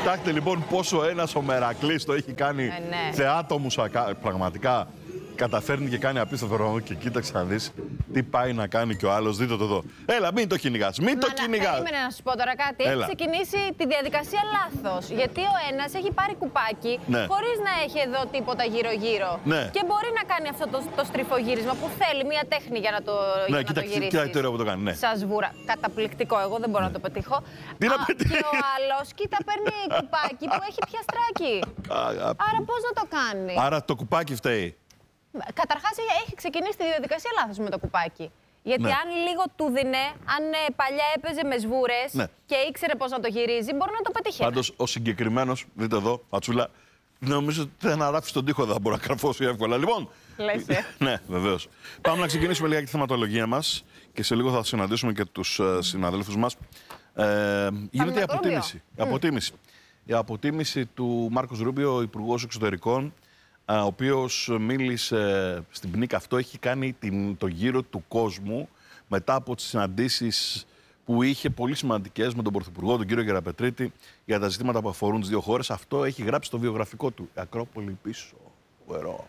Κοιτάξτε λοιπόν πόσο ένας ο Μερακλής το έχει κάνει σε άτομους πραγματικά. Καταφέρνει και κάνει απίστευτο ρόλο και κοίταξε να δεις τι πάει να κάνει και ο άλλος. Δείτε το εδώ. Έλα, μην το κυνηγάς. Μην το κυνηγάς. Περίμενε να σου πω τώρα κάτι. Έχει ξεκινήσει τη διαδικασία λάθος. Γιατί ο ένας έχει πάρει κουπάκι χωρίς να έχει εδώ τίποτα γύρω-γύρω. Και μπορεί να κάνει αυτό το στριφογύρισμα που θέλει, μια τέχνη για να το γυρίσει. Κοίτα το που το κάνει. Σας βούρα. Καταπληκτικό. Εγώ δεν μπορώ να το πετύχω. Τι να πετύχει. Και ο άλλος, κοίτα, παίρνει κουπάκι που έχει πιαστράκι. Άρα πώς να το κάνει. Άρα το κουπάκι φταίει. Καταρχάς έχει ξεκινήσει τη διαδικασία λάθος με το κουπάκι. Γιατί αν λίγο του δίνε, αν παλιά έπαιζε με σβούρες και ήξερε πώς να το γυρίζει, μπορεί να το πετύχει. Πάντως ο συγκεκριμένος, δείτε εδώ, Ματσούλα, νομίζω ότι δεν αναράφει στον τοίχο, δεν μπορεί να καρφώσει εύκολα. Λοιπόν. Λες, ναι, βεβαίως. Πάμε να ξεκινήσουμε λίγα τη θεματολογία μας και σε λίγο θα συναντήσουμε και τους συναδέλφους μας. Γίνεται η αποτίμηση. Η αποτίμηση του Μάρκος Ρούμπιο, Υπουργός Εξωτερικών, ο οποίος μίλησε στην ΠΝΙΚ. Αυτό έχει κάνει το γύρο του κόσμου μετά από τις συναντήσεις που είχε πολύ σημαντικές με τον Πρωθυπουργό, τον κύριο Γεραπετρίτη, για τα ζητήματα που αφορούν τις δύο χώρες. Αυτό έχει γράψει στο βιογραφικό του. Η Ακρόπολη πίσω, ουερό.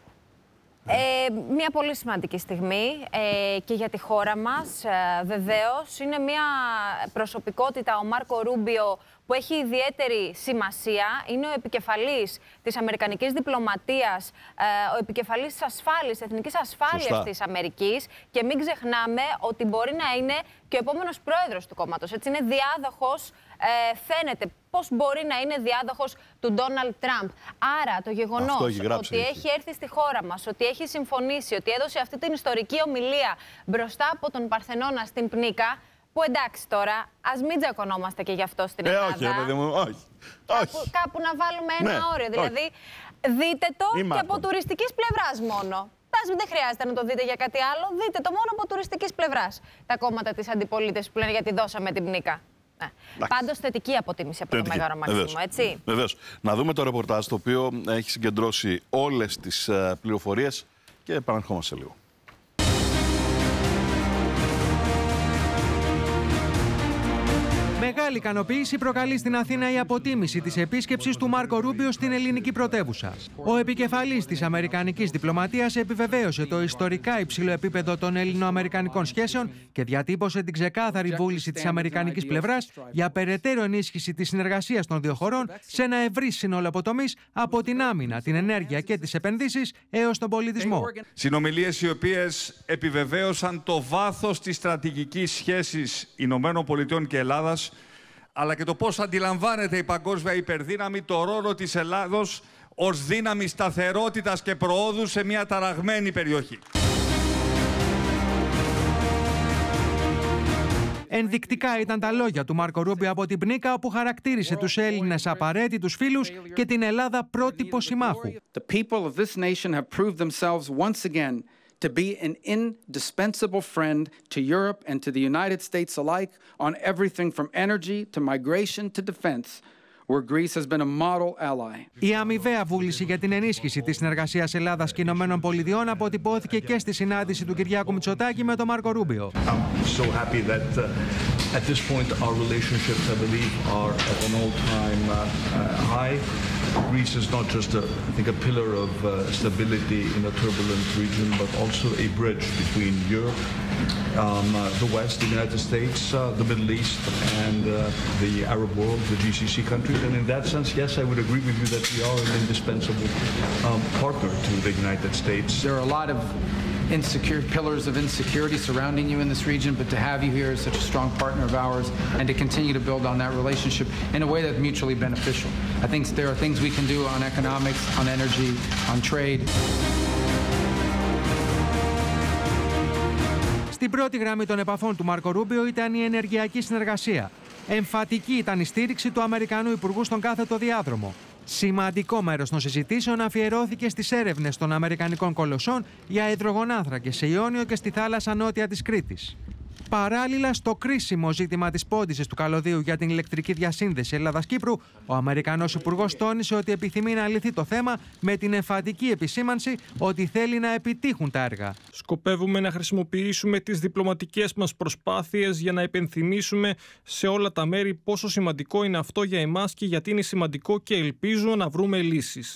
Μια πολύ σημαντική στιγμή και για τη χώρα μας, βεβαίως. Είναι μια προσωπικότητα, ο Μάρκο Ρούμπιο, που έχει ιδιαίτερη σημασία. Είναι ο επικεφαλής της αμερικανικής διπλωματίας, ο επικεφαλής της ασφάλειας, της εθνικής ασφάλειας της Αμερικής. Και μην ξεχνάμε ότι μπορεί να είναι και ο επόμενος πρόεδρος του κόμματος. Έτσι, είναι διάδοχος, φαίνεται πώς μπορεί να είναι διάδοχος του Ντόναλντ Τραμπ. Άρα το γεγονός ότι έχει έρθει στη χώρα μας, ότι έχει συμφωνήσει, ότι έδωσε αυτή την ιστορική ομιλία μπροστά από τον Παρθενώνα στην ΠΝΙΚΑ, που εντάξει τώρα, ας μην τζακωνόμαστε και γι' αυτό στην Ελλάδα. Όχι, παιδί μου, όχι. Κάπου να βάλουμε ένα όριο. Δηλαδή, δείτε το και από τουριστικής πλευράς μόνο. Δεν χρειάζεται να το δείτε για κάτι άλλο. Δείτε το μόνο από τουριστικής πλευράς. Τα κόμματα της αντιπολίτευσης που λένε γιατί δώσαμε την ΠΝΙΚΑ. Πάντως θετική αποτίμηση από το Μέγαρο Μαξίμου, έτσι. Βεβαίως. Να δούμε το ρεπορτάζ το οποίο έχει συγκεντρώσει όλες τις πληροφορίες και επαναρχόμαστε λίγο. Μεγάλη ικανοποίηση προκαλεί στην Αθήνα η αποτίμηση της επίσκεψης του Μάρκο Ρούμπιο στην ελληνική πρωτεύουσα. Ο επικεφαλής της αμερικανικής διπλωματίας επιβεβαίωσε το ιστορικά υψηλό επίπεδο των ελληνοαμερικανικών σχέσεων και διατύπωσε την ξεκάθαρη βούληση της αμερικανικής πλευράς για περαιτέρω ενίσχυση της συνεργασίας των δύο χωρών σε ένα ευρύ σύνολο από τομείς, από την άμυνα, την ενέργεια και τις επενδύσεις έως τον πολιτισμό. Συνομιλίες οι οποίες επιβεβαίωσαν το βάθος της στρατηγικής σχέσης ΗΠΑ και Ελλάδας, αλλά και το πώς αντιλαμβάνεται η παγκόσμια υπερδύναμη το ρόλο της Ελλάδος ως δύναμη σταθερότητας και προόδου σε μια ταραγμένη περιοχή. Ενδεικτικά ήταν τα λόγια του Μάρκο Ρούμπιο από την ΠΝΙΚΑ, όπου χαρακτήρισε τους Έλληνες απαραίτητους φίλους και την Ελλάδα πρότυπο συμμάχου. The people of this nation have proved themselves once again to be an indispensable friend to Europe and to the United States alike on everything from energy to migration to defense, where Greece has been a model ally. Η αμοιβαία βούληση για την ενίσχυση της συνεργασίας Ελλάδας και Ηνωμένων Πολιτειών αποτυπώθηκε και στη συνάντηση του Κυριάκου Μητσοτάκη με τον Μάρκο Ρούμπιο. I'm so happy that at this point our relationships, I believe, are at an all-time high. Greece is not just a pillar of stability in a turbulent region, but also a bridge between Europe, the West, the United States, the Middle East, and the Arab world, the GCC countries. And in that sense, yes, I would agree with you that we are an indispensable partner to the United States. There are a lot of pillars of insecurity surrounding you in this region, but to have you here as such a strong partner of ours and to continue to build on that relationship in a way that's mutually beneficial. I think there are things we can do on economics, on energy, on trade. Στην πρώτη γραμμή των επαφών του Μάρκο Ρούμπιο ήταν η ενεργειακή συνεργασία. Εμφατική ήταν η στήριξη του Αμερικανού Υπουργού στον κάθετο διάδρομο. Σημαντικό μέρος των συζητήσεων αφιερώθηκε στις έρευνες των Αμερικανικών κολοσσών για υδρογονάνθρακες σε Ιόνιο και στη θάλασσα νότια της Κρήτης. Παράλληλα, στο κρίσιμο ζήτημα της πώντησης του καλωδίου για την ηλεκτρική διασύνδεση Ελλάδας-Κύπρου, ο Αμερικανός Υπουργός τόνισε ότι επιθυμεί να λυθεί το θέμα με την εμφατική επισήμανση ότι θέλει να επιτύχουν τα έργα. Σκοπεύουμε να χρησιμοποιήσουμε τις διπλωματικές μας προσπάθειες για να υπενθυμίσουμε σε όλα τα μέρη πόσο σημαντικό είναι αυτό για εμάς και γιατί είναι σημαντικό και ελπίζω να βρούμε λύσεις.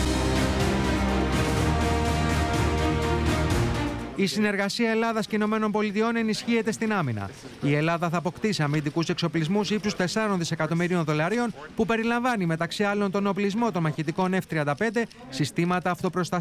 Η συνεργασία Ελλάδας και ΗΠΑ ενισχύεται στην άμυνα. Η Ελλάδα θα αποκτήσει αμυντικούς εξοπλισμούς ύψους 4 δισεκατομμυρίων δολαρίων, που περιλαμβάνει μεταξύ άλλων τον οπλισμό των μαχητικών F-35, συστήματα αυτοπροστασίας